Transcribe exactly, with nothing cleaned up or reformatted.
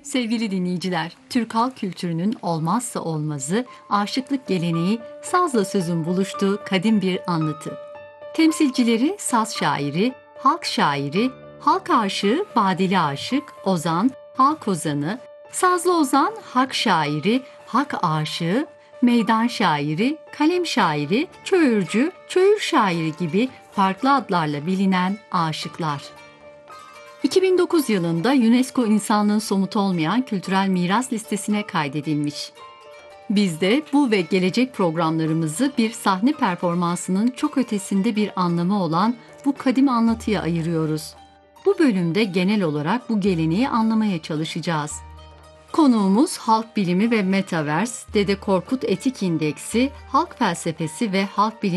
Sevgili dinleyiciler, Türk halk kültürünün olmazsa olmazı aşıklık geleneği sazla sözün buluştuğu kadim bir anlatı. Temsilcileri saz şairi, halk şairi, halk aşığı, badeli aşık, ozan, halk ozanı, sazlı ozan, halk şairi, halk aşığı, meydan şairi, kalem şairi, çöğürcü, çöğür şairi gibi farklı adlarla bilinen aşıklar. iki bin dokuz yılında UNESCO insanlığın somut olmayan kültürel miras listesine kaydedilmiş. Biz de bu ve gelecek programlarımızı bir sahne performansının çok ötesinde bir anlamı olan bu kadim anlatıya ayırıyoruz. Bu bölümde genel olarak bu geleneği anlamaya çalışacağız. Konuğumuz halk bilimi ve metaverse, Dede Korkut Etik İndeksi, halk felsefesi ve halk bilimi